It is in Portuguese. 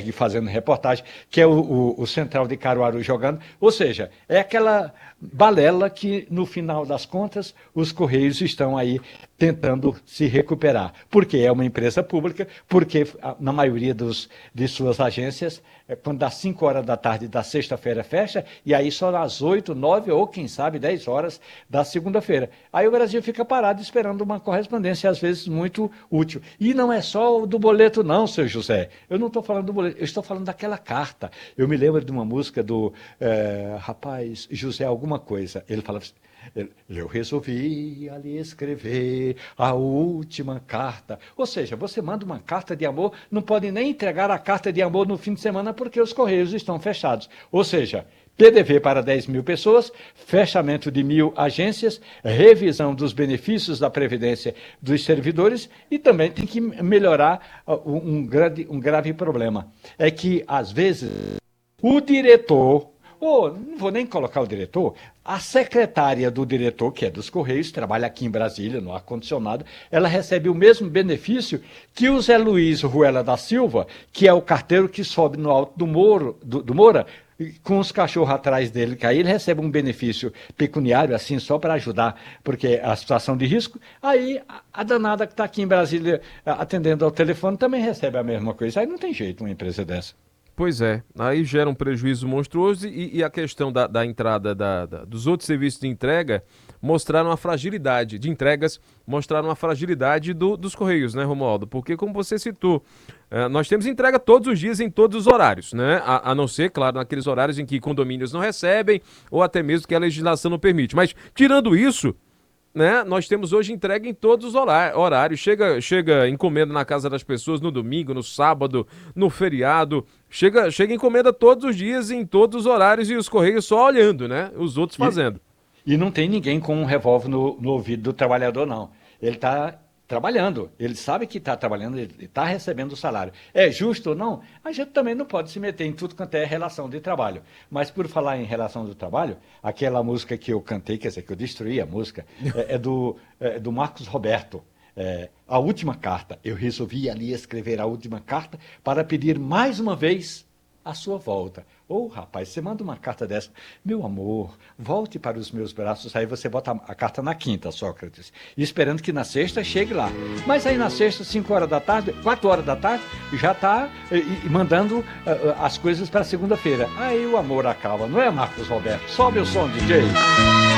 Jorge fazendo reportagem, que é o Central de Caruaru jogando. Ou seja, é aquela balela que, no final das contas, os Correios estão aí tentando se recuperar. Porque é uma empresa pública, porque na maioria de suas agências, quando dá 5 horas da tarde da sexta-feira fecha, e aí só às 8, 9 ou quem sabe 10 horas da segunda-feira. Aí o Brasil fica parado esperando uma correspondência, às vezes muito útil. E não é só o do boleto não, seu José. Eu não estou falando do boleto, eu estou falando daquela carta. Eu me lembro de uma música do rapaz José alguma coisa. Ele falava assim, eu resolvi ali escrever a última carta. Ou seja, você manda uma carta de amor, não pode nem entregar a carta de amor no fim de semana porque os Correios estão fechados. Ou seja, PDV para 10 mil pessoas, fechamento de 1.000 agências, revisão dos benefícios da Previdência dos servidores e também tem que melhorar um grave problema. É que, às vezes, o diretor, ou não vou nem colocar o diretor, a secretária do diretor, que é dos Correios, trabalha aqui em Brasília, no ar-condicionado, ela recebe o mesmo benefício que o Zé Luiz Ruela da Silva, que é o carteiro que sobe no alto do Moura, com os cachorros atrás dele, que aí ele recebe um benefício pecuniário, assim, só para ajudar, porque a situação de risco, aí a danada que está aqui em Brasília atendendo ao telefone também recebe a mesma coisa. Aí não tem jeito uma empresa dessa. Pois é, aí gera um prejuízo monstruoso e a questão da entrada dos outros serviços de entrega mostraram a fragilidade, de entregas, mostraram a fragilidade dos Correios, né, Romualdo? Porque, como você citou, nós temos entrega todos os dias em todos os horários, né? A não ser, claro, naqueles horários em que condomínios não recebem ou até mesmo que a legislação não permite. Mas, tirando isso, né, nós temos hoje entrega em todos os horários. Chega encomenda na casa das pessoas no domingo, no sábado, no feriado. Chega encomenda todos os dias, em todos os horários, e os Correios só olhando, né? Os outros fazendo. E não tem ninguém com um revólver no ouvido do trabalhador, não. Ele está trabalhando, ele sabe que está trabalhando, ele está recebendo o salário. É justo ou não? A gente também não pode se meter em tudo quanto é relação de trabalho. Mas por falar em relação do trabalho, aquela música que eu cantei, quer dizer, que eu destruí a música, é do Marcos Roberto. A última carta. Eu resolvi ali escrever a última carta para pedir mais uma vez a sua volta. Rapaz, você manda uma carta dessa, meu amor, volte para os meus braços, aí você bota a carta na quinta, Sócrates, esperando que na sexta chegue lá. Mas aí na sexta, 5 horas da tarde, 4 horas da tarde, já está mandando as coisas para segunda-feira. Aí o amor acaba, não é, Marcos Roberto? Sobe o som, DJ.